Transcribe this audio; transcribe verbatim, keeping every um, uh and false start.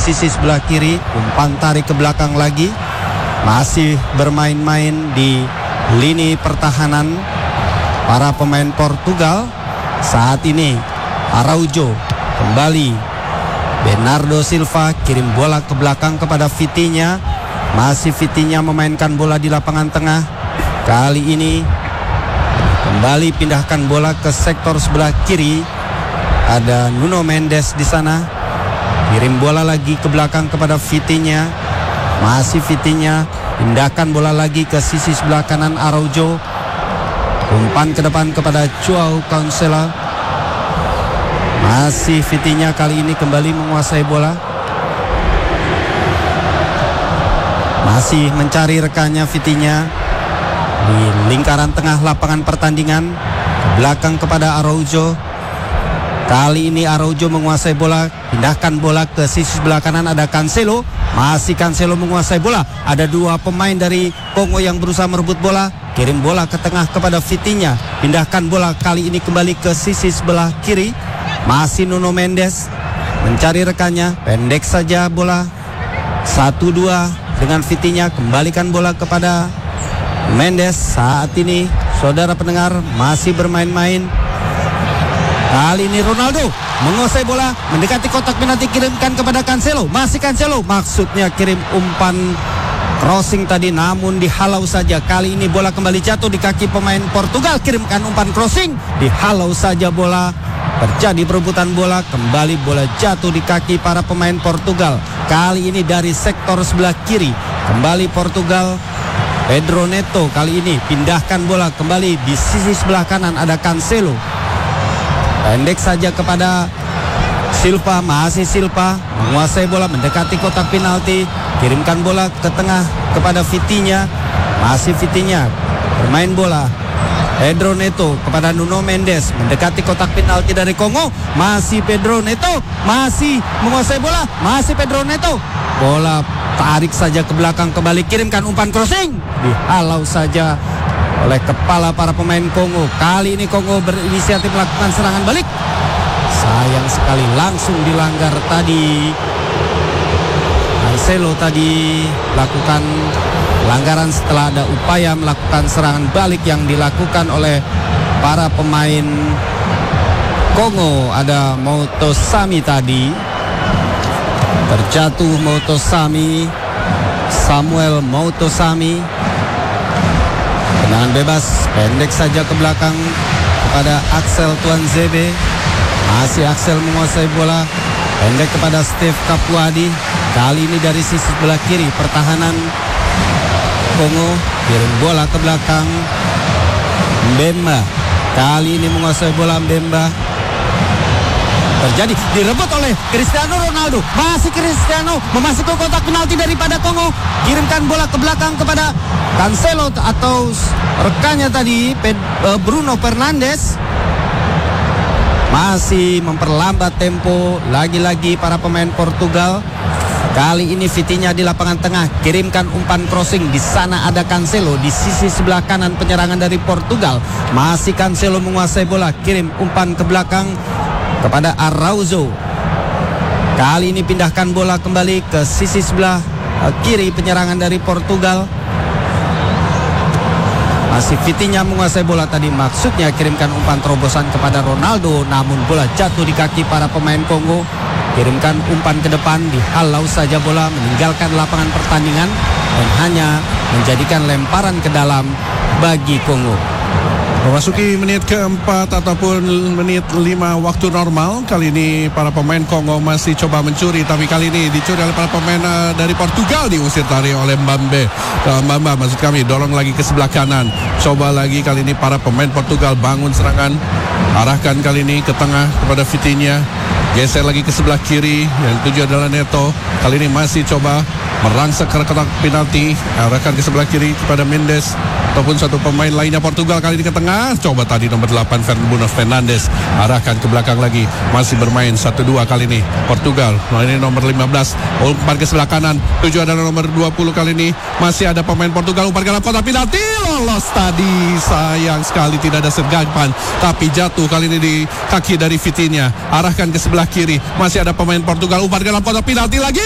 sisi sebelah kiri. Umpan tarik ke belakang lagi. Masih bermain-main di lini pertahanan para pemain Portugal. Saat ini Araujo kembali. Bernardo Silva kirim bola ke belakang kepada Vitinha. Masih Vitinha memainkan bola di lapangan tengah. Kali ini kembali pindahkan bola ke sektor sebelah kiri. Ada Nuno Mendes di sana. Kirim bola lagi ke belakang kepada Vitinha. Masih Vitinha. Pindahkan bola lagi ke sisi sebelah kanan Araujo. Umpan ke depan kepada Joao Cancelo. Masih Vitinha kali ini kembali menguasai bola. Masih mencari rekannya Vitinha di lingkaran tengah lapangan pertandingan. Ke belakang kepada Araujo. Kali ini Araujo menguasai bola. Pindahkan bola ke sisi sebelah kanan, ada Cancelo. Masih Cancelo menguasai bola. Ada dua pemain dari Kongo yang berusaha merebut bola. Kirim bola ke tengah kepada Vitinha. Pindahkan bola kali ini kembali ke sisi sebelah kiri. Masih Nuno Mendes mencari rekannya. Pendek saja bola. Satu dua dengan Vitinha. Kembalikan bola kepada Mendes. Saat ini saudara pendengar masih bermain-main. Kali ini Ronaldo menguasai bola, mendekati kotak penalti, kirimkan kepada Cancelo. Masih Cancelo, maksudnya kirim umpan crossing tadi, namun dihalau saja. Kali ini bola kembali jatuh di kaki pemain Portugal. Kirimkan umpan crossing, dihalau saja bola. Terjadi perebutan bola, kembali bola jatuh di kaki para pemain Portugal. Kali ini dari sektor sebelah kiri. Kembali Portugal. Pedro Neto kali ini pindahkan bola kembali di sisi sebelah kanan, ada Cancelo. Pendek saja kepada Silva. Masih Silva menguasai bola, mendekati kotak penalti. Kirimkan bola ke tengah kepada Vitinha. Masih Vitinha bermain bola. Pedro Neto kepada Nuno Mendes, mendekati kotak penalti dari Kongo. Masih Pedro Neto, masih menguasai bola. Masih Pedro Neto. Bola tarik saja ke belakang, kembali kirimkan umpan crossing. Dihalau saja oleh kepala para pemain Kongo. Kali ini Kongo berinisiatif melakukan serangan balik. Sayang sekali langsung dilanggar tadi. Cancelo tadi lakukan pelanggaran setelah ada upaya melakukan serangan balik yang dilakukan oleh para pemain Kongo. Ada Motosami tadi. Terjatuh Motosami. Samuel Motosami. Tendangan bebas, pendek saja ke belakang kepada Axel Tuanzebe. Masih Axel menguasai bola. Pendek kepada Steve Kapuadi. Kali ini dari sisi sebelah kiri pertahanan Kongo. Kirim bola ke belakang. Mbemba. Kali ini menguasai bola Mbemba. Terjadi, direbut oleh Cristiano Ronaldo. Masih Cristiano memasuki kotak penalti daripada Kongo. Kirimkan bola ke belakang kepada Cancelo atau rekannya tadi Bruno Fernandes. Masih memperlambat tempo lagi-lagi para pemain Portugal. Kali ini Vitinha di lapangan tengah, kirimkan umpan crossing. Di sana ada Cancelo di sisi sebelah kanan penyerangan dari Portugal. Masih Cancelo menguasai bola, kirim umpan ke belakang kepada Araujo. Kali ini pindahkan bola kembali ke sisi sebelah kiri penyerangan dari Portugal. Masih Vitinha menguasai bola tadi, maksudnya kirimkan umpan terobosan kepada Ronaldo, namun bola jatuh di kaki para pemain Kongo. Kirimkan umpan ke depan, dihalau saja bola, meninggalkan lapangan pertandingan dan hanya menjadikan lemparan ke dalam bagi Kongo. Memasuki menit keempat ataupun menit lima waktu normal. Kali ini para pemain Kongo masih coba mencuri, tapi kali ini dicuri oleh para pemain uh, dari Portugal. Diusir tadi oleh Mbambe. uh, Mbamba maksud kami, dorong lagi ke sebelah kanan. Coba lagi kali ini para pemain Portugal bangun serangan. Arahkan kali ini ke tengah kepada Vitinha. Geser lagi ke sebelah kiri, yang tujuh adalah Neto. Kali ini masih coba merangsek ke kotak penalti. Arahkan ke sebelah kiri kepada Mendes ataupun satu pemain lainnya Portugal. Kali ini ke tengah, coba tadi nomor delapan Bruno Fernandes. Arahkan ke belakang lagi, masih bermain satu dua kali ini Portugal. Nah, ini nomor lima belas, umpan ke sebelah kanan. Tujuh adalah nomor dua puluh. Kali ini masih ada pemain Portugal, umpan ke dalam kotak penalti. Lolos tadi, sayang sekali tidak ada sergapan, tapi jatuh kali ini di kaki dari Vitinha. Arahkan ke sebelah kiri, masih ada pemain Portugal, umpan ke dalam kotak penalti lagi.